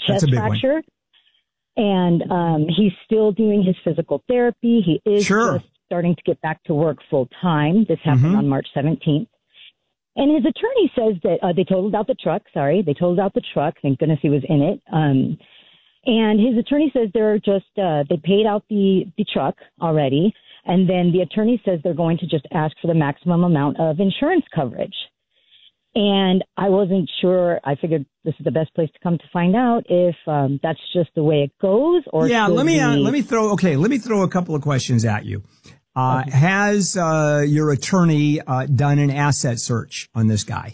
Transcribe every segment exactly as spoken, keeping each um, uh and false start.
chest fracture. And um, he's still doing his physical therapy. He is sure. just starting to get back to work full time. This happened mm-hmm. on March seventeenth. And his attorney says that uh, they totaled out the truck. Sorry, they totaled out the truck. Thank goodness he was in it. Um, and his attorney says they're just, uh, they paid out the, the truck already. And then the attorney says they're going to just ask for the maximum amount of insurance coverage. And I wasn't sure. I figured this is the best place to come to find out if um, that's just the way it goes. Or yeah, let me we... uh, let me throw. Okay, let me throw a couple of questions at you. Uh, okay. Has uh, your attorney uh, done an asset search on this guy?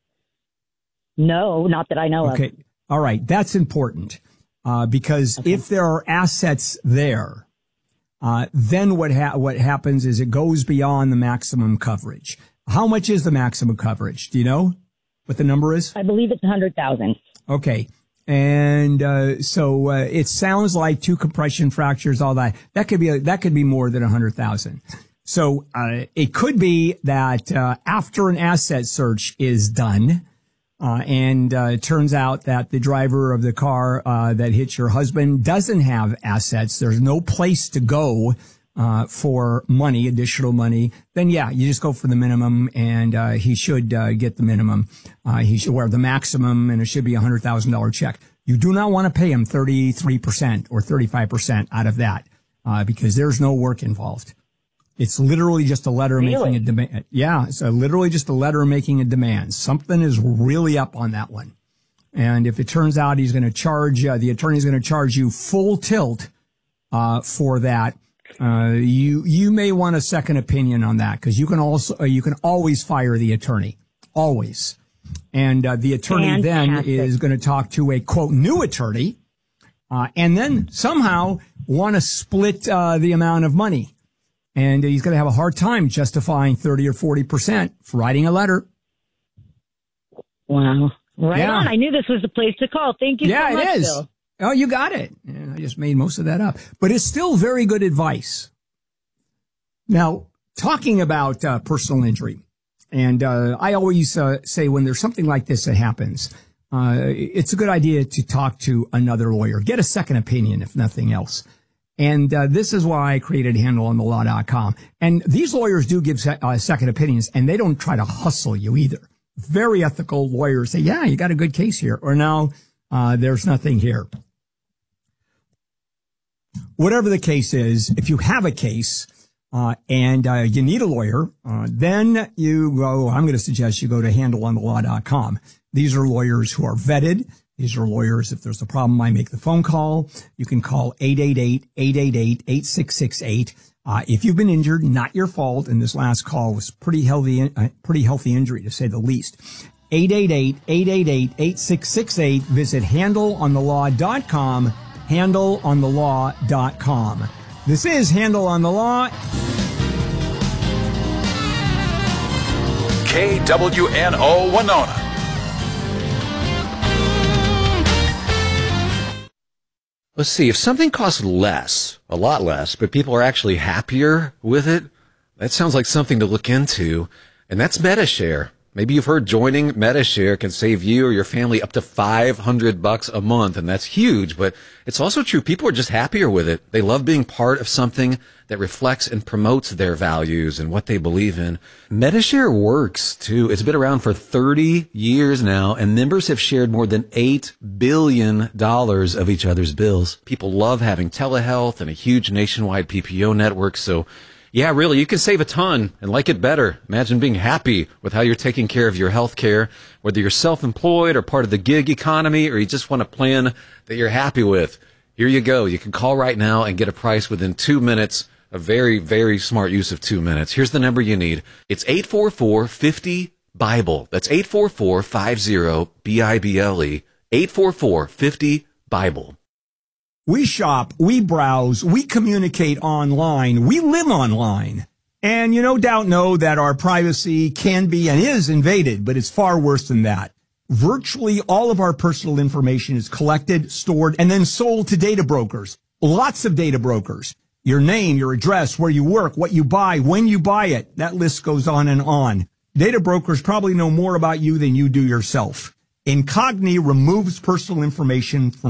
No, not that I know okay. of. Okay, all right, that's important uh, because okay. if there are assets there, uh, then what ha- what happens is it goes beyond the maximum coverage. How much is the maximum coverage? Do you know what the number is? I believe it's one hundred thousand dollars. Okay. And uh, so uh, it sounds like two compression fractures, all that. That could be a, that could be more than one hundred thousand dollars. So uh, it could be that uh, after an asset search is done, uh, and uh, it turns out that the driver of the car uh, that hit your husband doesn't have assets, there's no place to go Uh, for money, additional money, then yeah, you just go for the minimum, and uh, he should uh, get the minimum. Uh, he should wear the maximum, and it should be a hundred thousand dollar check. You do not want to pay him thirty three percent or thirty five percent out of that uh, because there's no work involved. It's literally just a letter really? making a demand. Yeah, it's a, literally just a letter making a demand. Something is really up on that one, and if it turns out he's going to charge, uh, the attorney's going to charge you full tilt uh, for that. Uh, you, you may want a second opinion on that because you can also, uh, you can always fire the attorney. Always. And, uh, the attorney Fantastic. then is going to talk to a quote new attorney, uh, and then somehow want to split, uh, the amount of money. And he's going to have a hard time justifying thirty or forty percent for writing a letter. Wow. Right yeah. on. I knew this was the place to call. Thank you yeah, so much, it is. Bill. Oh, you got it. Yeah, I just made most of that up. But it's still very good advice. Now, talking about uh, personal injury, and uh, I always uh, say when there's something like this that happens, uh, it's a good idea to talk to another lawyer. Get a second opinion, if nothing else. And uh, this is why I created handle on the law dot com. And these lawyers do give se- uh, second opinions, and they don't try to hustle you either. Very ethical lawyers say, yeah, you got a good case here. Or no, uh, there's nothing here. Whatever the case is, if you have a case uh, and uh, you need a lawyer, uh, then you go, I'm going to suggest you go to handle on the law dot com. These are lawyers who are vetted. These are lawyers, if there's a problem, I make the phone call. You can call eight eight eight, eight eight eight, eight six six eight. Uh, if you've been injured, not your fault, and this last call was pretty healthy, uh, pretty healthy injury to say the least. eight eight eight, eight eight eight, eight six six eight. Visit handle on the law dot com. handle on the law dot com. This is Handle on the Law. K W N O Winona. Let's see, if something costs less, a lot less, but people are actually happier with it, that sounds like something to look into, and that's MediShare. Maybe you've heard joining MediShare can save you or your family up to five hundred bucks a month, and that's huge, but it's also true. People are just happier with it. They love being part of something that reflects and promotes their values and what they believe in. MediShare works, too. It's been around for thirty years now, and members have shared more than eight billion dollars of each other's bills. People love having telehealth and a huge nationwide P P O network, so yeah, really, you can save a ton and like it better. Imagine being happy with how you're taking care of your health care, whether you're self-employed or part of the gig economy, or you just want a plan that you're happy with. Here you go. You can call right now and get a price within two minutes. A very, very smart use of two minutes. Here's the number you need. It's eight four four, five zero, BIBLE. That's eight four four, five zero, B I B L E. eight four four, five zero, BIBLE. We shop, we browse, we communicate online, we live online. And you no doubt know that our privacy can be and is invaded, but it's far worse than that. Virtually all of our personal information is collected, stored, and then sold to data brokers. Lots of data brokers. Your name, your address, where you work, what you buy, when you buy it. That list goes on and on. Data brokers probably know more about you than you do yourself. Incogni removes personal information from